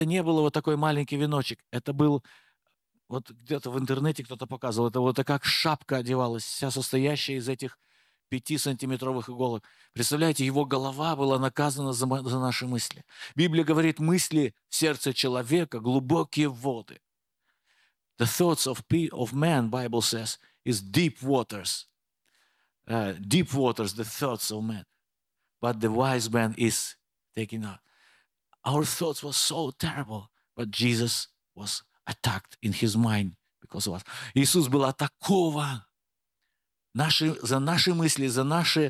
не было вот такой маленький веночек. Это был, вот где-то в интернете кто-то показывал, это вот как шапка одевалась, вся состоящая из этих 5-сантиметровых иголок. Представляете, его голова была наказана за наши мысли. Библия говорит, мысли в сердце человека — глубокие воды. The thoughts of man, Bible says, is deep waters. Deep waters, the thoughts of man. But the wise man is taken out. Our thoughts were so terrible, but Jesus was attacked in his mind because of us. Иисус был атакован за наши мысли, за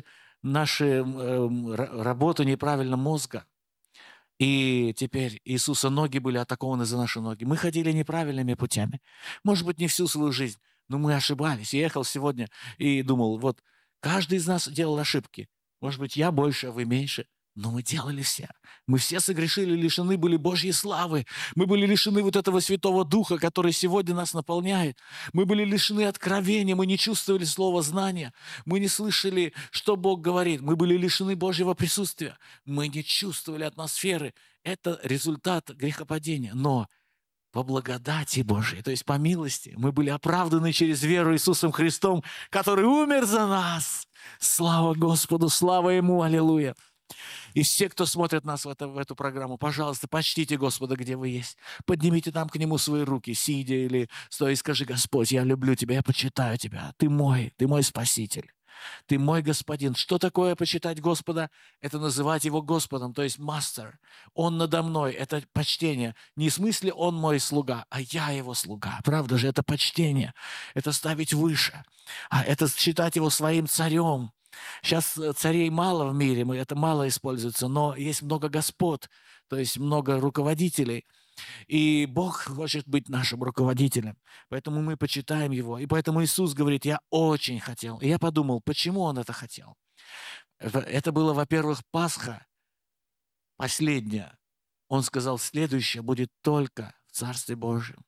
работу неправильно мозга. И теперь Иисуса ноги были атакованы за наши ноги. Мы ходили неправильными путями. Может быть, не всю свою жизнь, но мы ошибались. Я ехал сегодня и думал, вот каждый из нас делал ошибки. Может быть, я больше, а вы меньше. Но мы делали все. Мы все согрешили, лишены были Божьей славы. Мы были лишены вот этого Святого Духа, который сегодня нас наполняет. Мы были лишены откровения, мы не чувствовали слова знания. Мы не слышали, что Бог говорит. Мы были лишены Божьего присутствия. Мы не чувствовали атмосферы. Это результат грехопадения. Но по благодати Божьей, то есть по милости, мы были оправданы через веру Иисусом Христом, который умер за нас. Слава Господу, слава Ему, аллилуйя. И все, кто смотрит нас в эту программу, пожалуйста, почтите Господа, где вы есть. Поднимите там к Нему свои руки, сидя или стоя, и скажи: Господь, я люблю Тебя, я почитаю Тебя. Ты мой Спаситель. Ты мой Господин. Что такое почитать Господа? Это называть Его Господом, то есть Мастер. Он надо мной. Это почтение. Не в смысле Он мой слуга, а я Его слуга. Правда же, это почтение. Это ставить выше. А это считать Его своим царем. Сейчас царей мало в мире, это мало используется, но есть много господ, то есть много руководителей. И Бог хочет быть нашим руководителем, поэтому мы почитаем Его. И поэтому Иисус говорит: я очень хотел. И я подумал, почему Он это хотел. Это было, во-первых, Пасха последняя. Он сказал, следующее будет только в Царстве Божьем.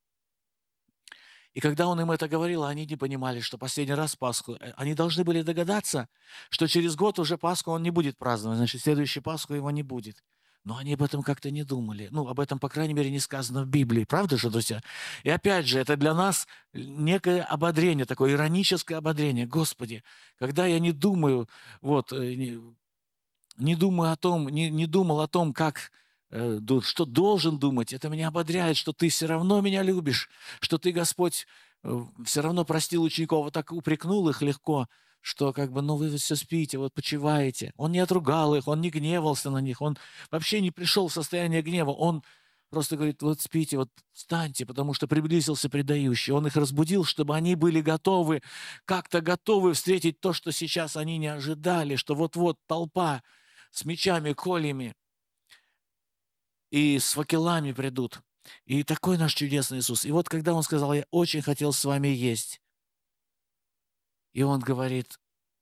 И когда он им это говорил, они не понимали, что последний раз Пасху. Они должны были догадаться, что через год уже Пасху он не будет праздновать, значит, следующую Пасху его не будет. Но они об этом как-то не думали. Ну, об этом, по крайней мере, не сказано в Библии. Правда же, друзья? И опять же, это для нас некое ободрение, такое ироническое ободрение. Господи, когда я не думаю, не думаю о том, не думал о том, как, что должен думать, это меня ободряет, что ты все равно меня любишь, что ты, Господь, все равно простил учеников, вот так упрекнул их легко, что как бы, ну вы все спите, вот почиваете. Он не отругал их, он не гневался на них, он вообще не пришел в состояние гнева, он просто говорит: вот спите, вот встаньте, потому что приблизился предающий. Он их разбудил, чтобы они были готовы, как-то готовы встретить то, что сейчас они не ожидали, что вот-вот толпа с мечами, кольями и с факелами придут. И такой наш чудесный Иисус. И вот когда Он сказал: я очень хотел с вами есть, и Он говорит: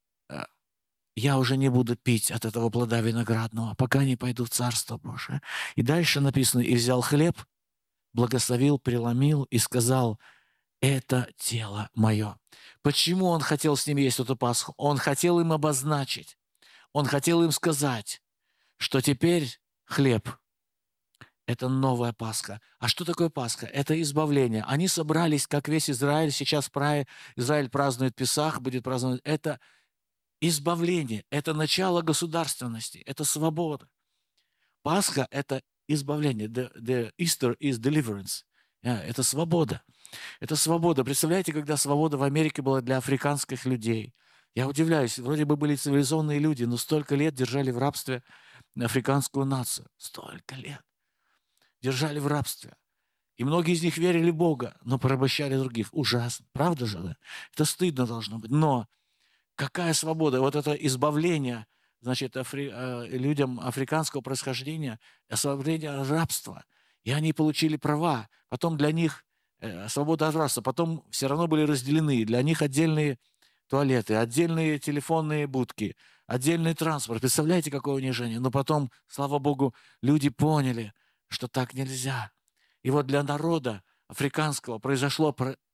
я уже не буду пить от этого плода виноградного, пока не пойду в Царство Божие. И дальше написано: и взял хлеб, благословил, преломил и сказал: это тело мое. Почему Он хотел с ними есть эту Пасху? Он хотел им обозначить, Он хотел им сказать, что теперь хлеб — это новая Пасха. А что такое Пасха? Это избавление. Они собрались, как весь Израиль. Сейчас Израиль празднует Песах, будет праздновать. Это избавление, это начало государственности, это свобода. Пасха — это избавление. The Easter is deliverance. Это свобода. Это свобода. Представляете, когда свобода в Америке была для африканских людей? Я удивляюсь, вроде бы были цивилизованные люди, но столько лет держали в рабстве африканскую нацию. Столько лет. Держали в рабстве. И многие из них верили в Бога, но порабощали других. Ужасно. Правда же? Да? Это стыдно должно быть. Но какая свобода? Вот это избавление, значит, людям африканского происхождения, освобождение от рабства. И они получили права. Потом для них свобода от рабства. Потом все равно были разделены. Для них отдельные туалеты, отдельные телефонные будки, отдельный транспорт. Представляете, какое унижение? Но потом, слава Богу, люди поняли, что так нельзя. И вот для народа африканского произошло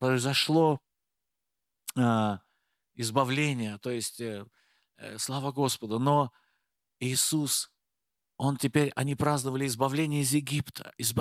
избавление, то есть слава Господу. Но Иисус, они праздновали избавление из Египта,